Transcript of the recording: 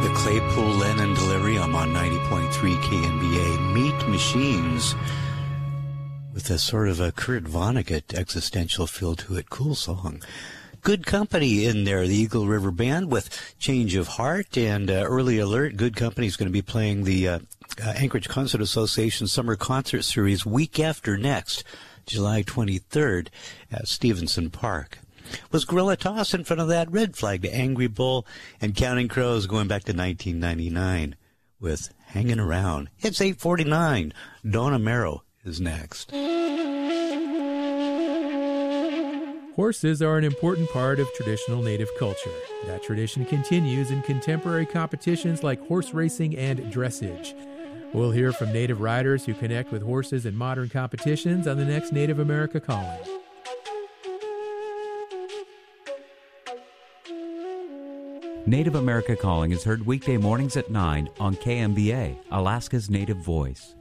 Claypool Lennon Delirium on 90.3 KNBA. Meat Machines with a sort of a Kurt Vonnegut existential feel to it. Cool song. Good Company in there, the Eagle River Band with Change of Heart and Early Alert. Good Company is going to be playing the Anchorage Concert Association Summer Concert Series week after next, July 23rd at Stevenson Park. Was Gorilla Toss in front of that? Red Flag to Angry Bull and Counting Crows going back to 1999 with Hanging Around. It's 8:49. Dawn Amero is next. Horses are an important part of traditional Native culture. That tradition continues in contemporary competitions like horse racing and dressage. We'll hear from Native riders who connect with horses in modern competitions on the next Native America Calling. Native America Calling is heard weekday mornings at 9 on KMBA, Alaska's Native Voice.